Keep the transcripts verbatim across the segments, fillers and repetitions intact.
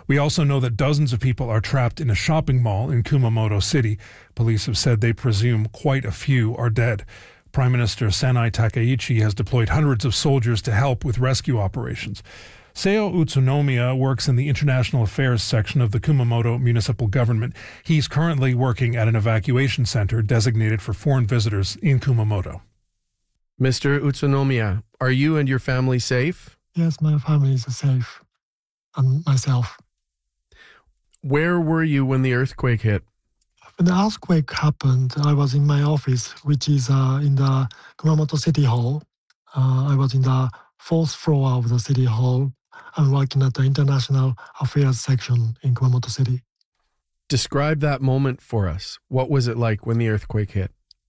We also know that dozens of people are trapped in a shopping mall in Kumamoto City. Police have said they presume quite a few are dead. Prime Minister Sanai Takaichi has deployed hundreds of soldiers to help with rescue operations. Seo Utsunomiya works in the International Affairs section of the Kumamoto municipal government. He's currently working at an evacuation center designated for foreign visitors in Kumamoto. Mister Utsunomiya, are you and your family safe? Yes, my family is safe. And myself. Where were you when the earthquake hit? When the earthquake happened, I was in my office, which is uh, in the Kumamoto City Hall. Uh, I was in the fourth floor of the City Hall. I'm working at the International Affairs section in Kumamoto City. Describe that moment for us. What was it like when the earthquake hit?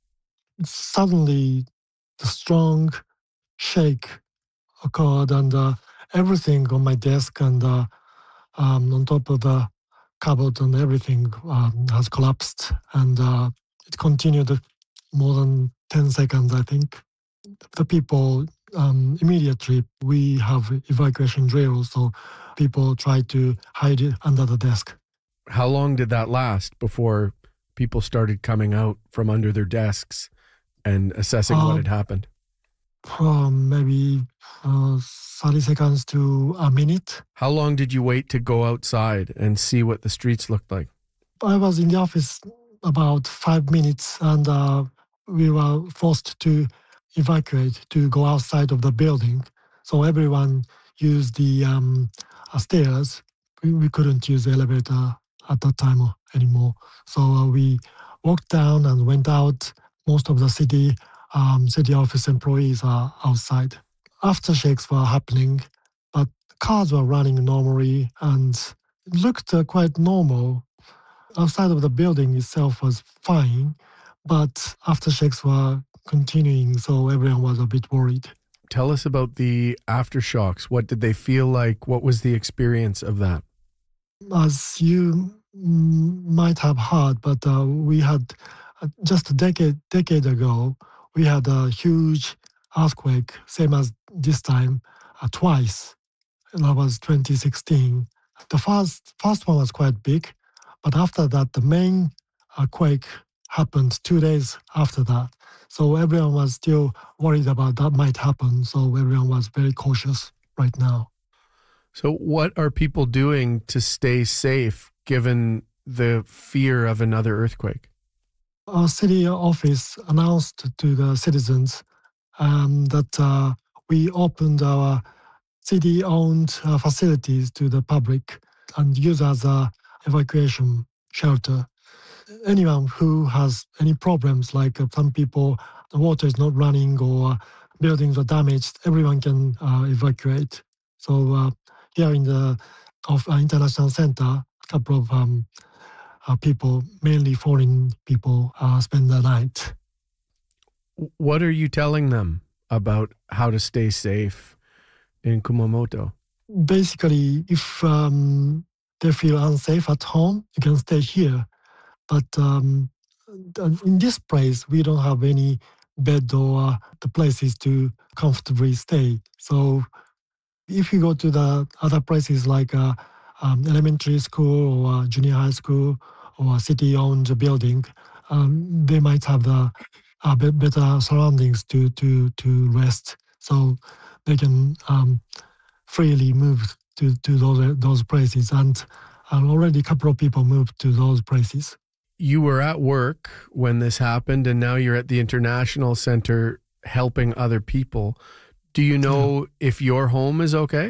Suddenly, the strong shake occurred, and uh, everything on my desk and uh, um, on top of the cupboard and everything um, has collapsed. And uh, it continued more than ten seconds, I think. The people, um, immediately, we have evacuation drills, so people try to hide it under the desk. How long did that last before people started coming out from under their desks and assessing um, what had happened? Um, maybe uh, thirty seconds to a minute. How long did you wait to go outside and see what the streets looked like? I was in the office about five minutes and uh, we were forced to evacuate, to go outside of the building. So everyone used the um, uh, stairs. We, we couldn't use the elevator at that time anymore. So uh, we walked down and went out. Most of the city Um, city office employees are outside. Aftershocks were happening, but cars were running normally and it looked uh, quite normal. Outside of the building itself was fine, but aftershocks were continuing, so everyone was a bit worried. Tell us about the aftershocks. What did they feel like? What was the experience of that? As you mm, might have heard, but uh, we had uh, just a decade decade ago, we had a huge earthquake, same as this time, uh, twice. And that was twenty sixteen. The first first one was quite big, but after that, the main uh, quake happened two days after that. So everyone was still worried about that might happen. So everyone was very cautious right now. So what are people doing to stay safe given the fear of another earthquake? Our city office announced to the citizens um, that uh, we opened our city-owned uh, facilities to the public and use as a evacuation shelter. Anyone who has any problems, like uh, some people, the water is not running or buildings are damaged, everyone can uh, evacuate. So uh, here in the of, uh, International Center, a couple of um, Uh, people, mainly foreign people, uh, spend the night. What are you telling them about how to stay safe in Kumamoto? Basically, if um, they feel unsafe at home, you can stay here. But um, in this place, we don't have any bed or uh, the places to comfortably stay. So if you go to the other places like uh, um, elementary school or junior high school or a city-owned building, um, they might have the uh, better surroundings to, to, to rest. So they can um, freely move to, to those, those places. And, and already a couple of people moved to those places. You were at work when this happened, and now you're at the International Center helping other people. Do you know yeah. if your home is okay?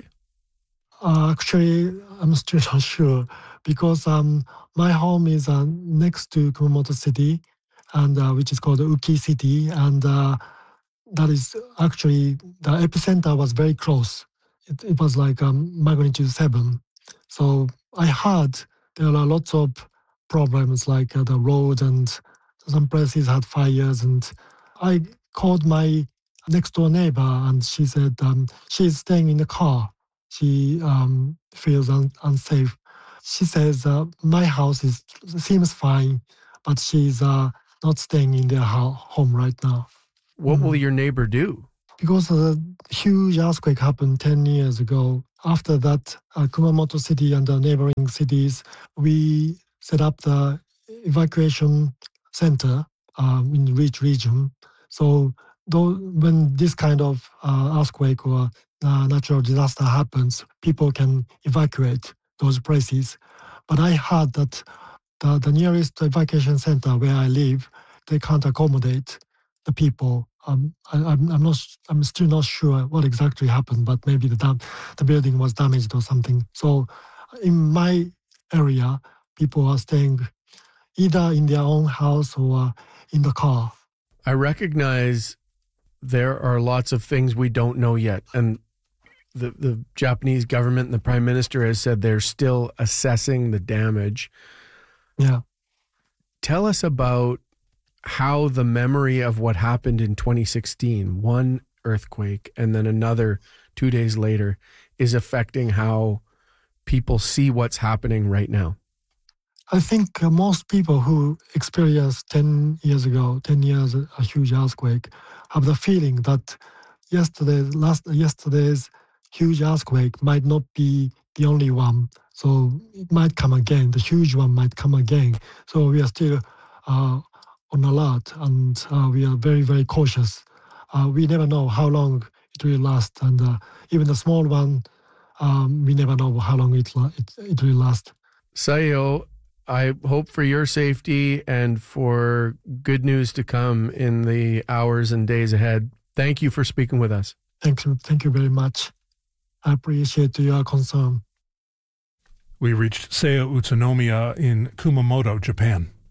Uh, actually, I'm still not sure because um, my home is uh, next to Kumamoto City, and uh, which is called Uki City, and uh, that is actually the epicenter was very close. It, it was like um, magnitude seven. So I heard there are lots of problems like uh, the road, and some places had fires, and I called my next door neighbor and she said um, she's staying in the car. She um, feels un- unsafe. She says uh, my house is seems fine, but she's uh, not staying in their ho- home right now. What mm. will your neighbor do? Because a huge earthquake happened ten years ago, after that, uh, Kumamoto City and the neighboring cities, we set up the evacuation center um, in each region. So though, when this kind of uh, earthquake or uh, natural disaster happens, people can evacuate those places. But I heard that the, the nearest evacuation center where I live, they can't accommodate the people. Um, I, I'm, I'm not. I'm still not sure what exactly happened, but maybe the dam, the building was damaged or something. So, in my area, people are staying either in their own house or in the car. I recognize there are lots of things we don't know yet, and the the Japanese government and the Prime Minister has said they're still assessing the damage. Yeah. Tell us about how the memory of what happened in twenty sixteen, one earthquake and then another two days later, is affecting how people see what's happening right now. I think uh, most people who experienced ten years ago, ten years, a huge earthquake, have the feeling that yesterday's, last, yesterday's huge earthquake might not be the only one. So it might come again. The huge one might come again. So we are still uh, on alert, and uh, we are very, very cautious. Uh, we never know how long it will last, and uh, even the small one, um, we never know how long it it, it will last. Sayo, I hope for your safety and for good news to come in the hours and days ahead. Thank you for speaking with us. Thank you. Thank you very much. I appreciate your concern. We reached Seiya Utsunomiya in Kumamoto, Japan.